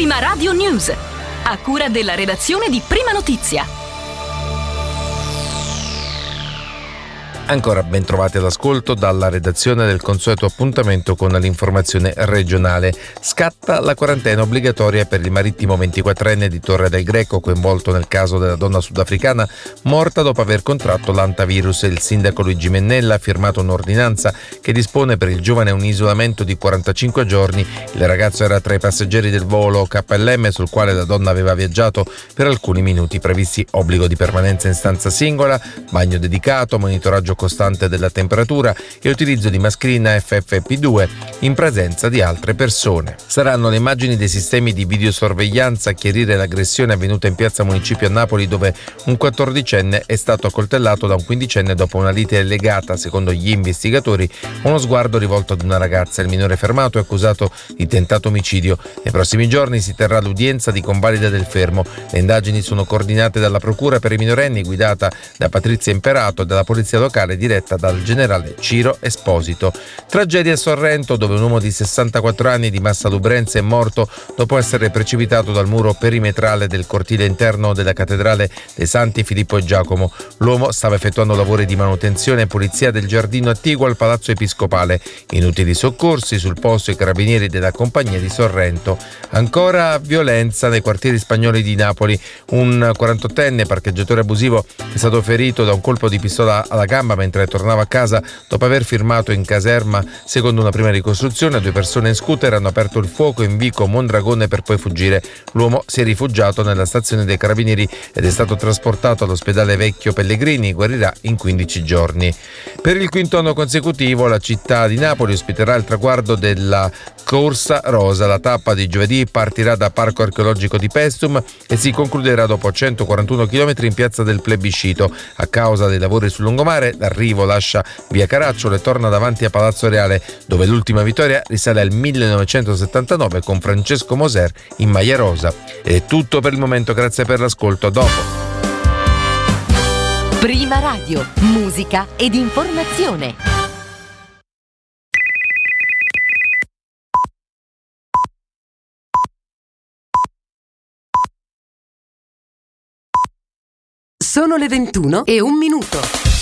Prima Radio News, a cura della redazione di Prima Notizia. Ancora ben trovati all'ascolto dalla redazione del consueto appuntamento con l'informazione regionale. Scatta la quarantena obbligatoria per il marittimo 24enne di Torre del Greco coinvolto nel caso della donna sudafricana morta dopo aver contratto l'antavirus. Il sindaco Luigi Mennella ha firmato un'ordinanza che dispone per il giovane un isolamento di 45 giorni. Il ragazzo era tra i passeggeri del volo KLM sul quale la donna aveva viaggiato per alcuni minuti. Previsti obbligo di permanenza in stanza singola, bagno dedicato, monitoraggio costante della temperatura e utilizzo di mascherina FFP2 in presenza di altre persone. Saranno le immagini dei sistemi di videosorveglianza a chiarire l'aggressione avvenuta in piazza Municipio a Napoli, dove un 14enne è stato accoltellato da un 15enne dopo una lite legata, secondo gli investigatori, a uno sguardo rivolto ad una ragazza. Il minore fermato è accusato di tentato omicidio. Nei prossimi giorni si terrà l'udienza di convalida del fermo. Le indagini sono coordinate dalla Procura per i minorenni, guidata da Patrizia Imperato, e dalla Polizia Locale, diretta dal generale Ciro Esposito. Tragedia a Sorrento, dove un uomo di 64 anni di Massa Lubrense è morto dopo essere precipitato dal muro perimetrale del cortile interno della cattedrale dei Santi Filippo e Giacomo. L'uomo stava effettuando lavori di manutenzione e pulizia del giardino attiguo al Palazzo Episcopale. Inutili soccorsi, sul posto i carabinieri della Compagnia di Sorrento. Ancora violenza nei quartieri spagnoli di Napoli. Un 48enne parcheggiatore abusivo è stato ferito da un colpo di pistola alla gamba mentre tornava a casa dopo aver firmato in caserma. Secondo una prima ricostruzione, 2 persone in scooter hanno aperto il fuoco in vico Mondragone per poi fuggire. L'uomo si è rifugiato nella stazione dei carabinieri ed è stato trasportato all'ospedale Vecchio Pellegrini. Guarirà in 15 giorni. Per il quinto anno consecutivo la città di Napoli ospiterà il traguardo della Corsa Rosa. La tappa di giovedì partirà da Parco Archeologico di Pestum e si concluderà dopo 141 km in Piazza del Plebiscito. A causa dei lavori sul lungomare, l'arrivo lascia via Caracciolo e torna davanti a Palazzo Reale, dove l'ultima vittoria risale al 1979 con Francesco Moser in maglia rosa. Ed è tutto per il momento, grazie per l'ascolto, a dopo. Prima Radio, musica ed informazione. Sono le 21:01.